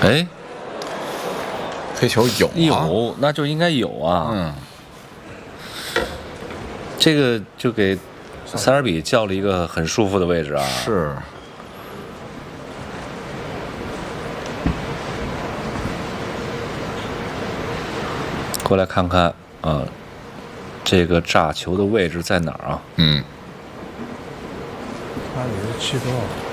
哎， 黑球有啊， 有，那就应该有啊。 嗯， 这个就给塞尔比叫了一个很舒服的位置啊。 是。 过来看看啊，这个炸球的位置在哪儿啊？ 嗯。 他也是7多少？